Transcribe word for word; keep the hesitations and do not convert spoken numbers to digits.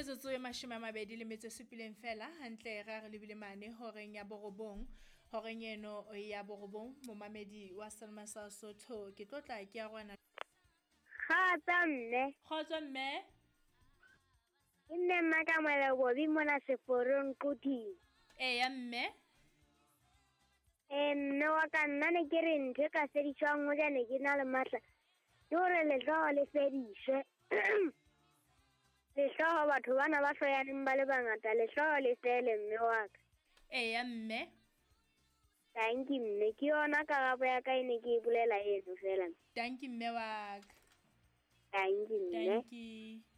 metsotso e mashome a mabedi le metso e supileng fela hantle ra re lebile mane horeng ya borobong horeng eno ya borobong momamedi wa Salma sa Sotho ke tlotla ke ya rwana Kgotso mme. Kgotso mme. Ke nne Mmakamela Bobi mona Seforong Qutile. Eya mme. Eh mme wa ka nna ne ke re ntho ka fedishwang ho jane ke na le matla. Ke hore le tlo le fedishwe. Le tlo batho bana ba hloyaneng ba le bangata le tlo le fele mme wa ka. Eya mme. Thank you mme ke yona karabo ya ka ene ke ipolela eno fela. Thank you mme wa ka. Thank you mme. Thank you.